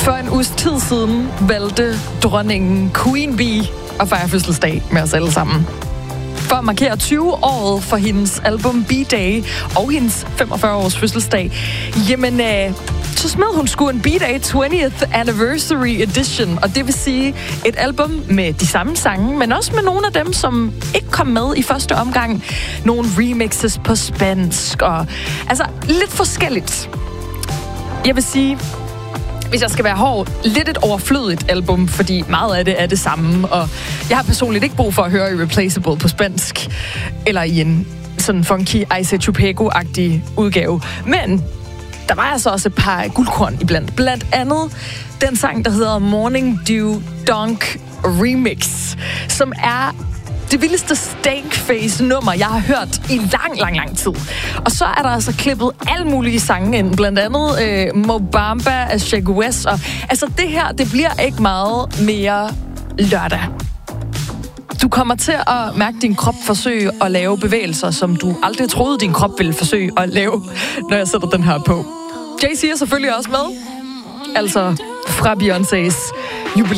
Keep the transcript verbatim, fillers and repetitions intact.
For en uges tid siden valgte dronningen Queen Bee at fejre fødselsdag med os alle sammen. For at markere tyve-året for hendes album B-Day og hendes femogfyrre-års fødselsdag, jamen, øh, så smed hun sgu en B-Day twentieth Anniversary Edition, og det vil sige et album med de samme sange, men også med nogle af dem, som ikke kom med i første omgang. Nogle remixes på spansk, og altså lidt forskelligt. Jeg vil sige, hvis jeg skal være hård, lidt et overflødigt album, fordi meget af det er det samme, og jeg har personligt ikke brug for at høre Irreplaceable på spansk, eller i en sådan funky Aise Chupego-agtig udgave. Men der var altså også et par guldkorn iblandt. Blandt andet den sang, der hedder Morning Dew Donk Remix, som er det vildeste stank-face-nummer, jeg har hørt i lang, lang, lang tid. Og så er der altså klippet alle mulige sange ind, blandt andet øh, Mo Bamba af Sheck Wes. Og altså det her, det bliver ikke meget mere lørdag. Du kommer til at mærke din krop forsøge at lave bevægelser, som du aldrig troede, din krop ville forsøge at lave, når jeg sætter den her på. Jay-Z er selvfølgelig også med. Altså fra Beyoncés jubilæum.